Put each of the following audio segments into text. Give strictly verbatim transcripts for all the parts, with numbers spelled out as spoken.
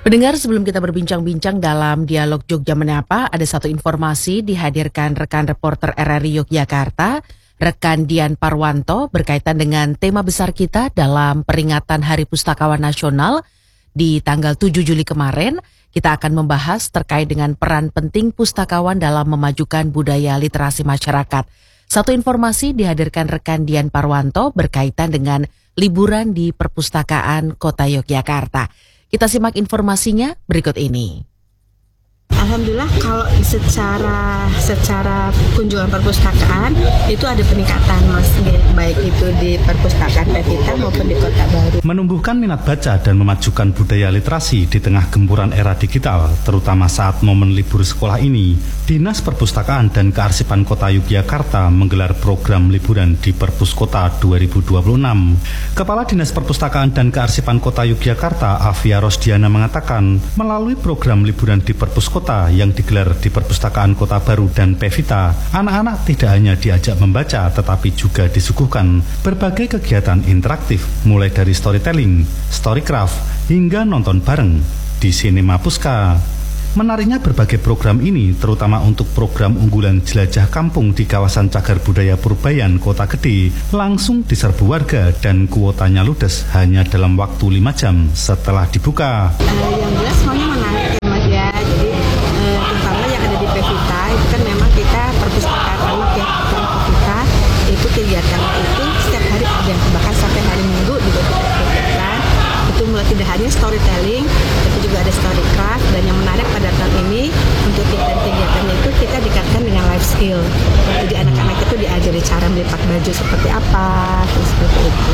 Pendengar, sebelum kita berbincang-bincang dalam dialog Jogja Menyapa, ada satu informasi dihadirkan rekan reporter R R I Yogyakarta, rekan Dian Parwanto, berkaitan dengan tema besar kita dalam peringatan Hari Pustakawan Nasional di tanggal tujuh Juli kemarin. Kita akan membahas terkait dengan peran penting pustakawan dalam memajukan budaya literasi masyarakat. Satu informasi dihadirkan rekan Dian Parwanto berkaitan dengan liburan di Perpustakaan Kota Yogyakarta. Kita simak informasinya berikut ini. Alhamdulillah kalau secara secara kunjungan perpustakaan itu ada peningkatan, Mas, baik itu di perpustakaan Pevita maupun di Kota Baru. Menumbuhkan minat baca dan memajukan budaya literasi di tengah gempuran era digital, terutama saat momen libur sekolah ini, Dinas Perpustakaan dan Kearsipan Kota Yogyakarta menggelar program liburan di Perpus Kota dua ribu dua puluh enam. Kepala Dinas Perpustakaan dan Kearsipan Kota Yogyakarta, Afia Rosdiana, mengatakan melalui program liburan di Perpus Kota yang digelar di Perpustakaan Kota Baru dan Pevita, anak-anak tidak hanya diajak membaca tetapi juga disuguhkan berbagai kegiatan interaktif mulai dari storytelling, storycraft hingga nonton bareng di Sinema Puska. Menariknya berbagai program ini terutama untuk program unggulan jelajah kampung di kawasan Cagar Budaya Purbayan Kota Gede langsung diserbu warga dan kuotanya ludes hanya dalam waktu lima jam setelah dibuka. Uh, yang jelas semuanya menarik ya, Mas, ya. Jadi uh, terutama yang ada di Pevita itu kan memang kita perpustakaan anak ya, Pevita itu kegiatannya itu setiap hari ada, bahkan sampai hari Minggu juga kita kegiatan. Itu mulai tidak hanya storytelling, tapi juga ada storycraft, dan yang menarik pada tahun ini untuk kegiatan-kegiatan itu kita dikaitkan dengan life skill. Jadi anak-anak itu diajari cara melipat baju seperti apa, seperti itu.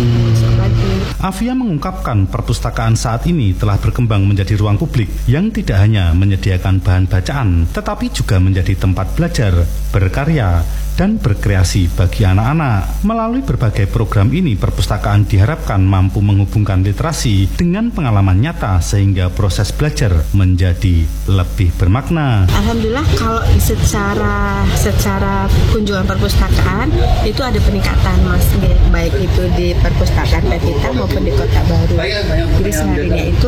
Hmm. Afia mengungkapkan perpustakaan saat ini telah berkembang menjadi ruang publik yang tidak hanya menyediakan bahan bacaan, tetapi juga menjadi tempat belajar, berkarya, dan berkreasi bagi anak-anak. Melalui berbagai program ini, perpustakaan diharapkan mampu menghubungkan literasi dengan pengalaman nyata sehingga proses belajar menjadi lebih bermakna. Alhamdulillah kalau secara secara kunjungan perpustakaan itu ada peningkatan, Mas, baik itu di Perpustakaan Pevita maupun di Kota Baru. Jadi seharinya itu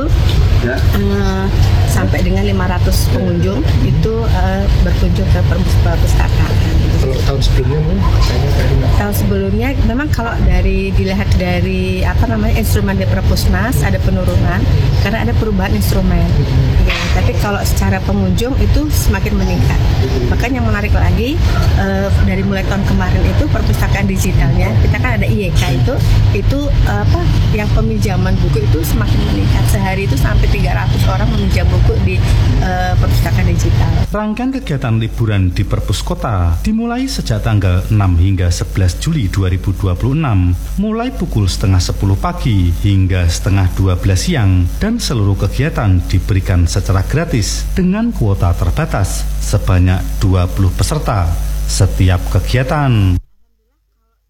uh, sampai dengan lima ratus pengunjung itu uh, berkunjung ke perpustakaan. Kalau tahun sebelumnya, tahun sebelumnya memang kalau dari dilihat dari apa namanya instrumen di Perpusnas ada penurunan karena ada perubahan instrumen. Ya, tapi kalau secara pengunjung itu semakin meningkat. Bahkan yang menarik lagi uh, dari mulai tahun kemarin itu perpustakaan digitalnya kita kan ada I Y K itu itu uh, apa yang peminjaman buku itu semakin meningkat. Sehari itu sampai tiga ratus orang meminjam buku di uh, perpustakaan digital. Rangkaian kegiatan liburan di Perpus Kota dimulai sejak tanggal enam hingga sebelas Juli dua ribu dua puluh enam, mulai pukul setengah sepuluh pagi hingga setengah dua belas siang, dan seluruh kegiatan diberikan secara gratis dengan kuota terbatas sebanyak dua puluh peserta setiap kegiatan.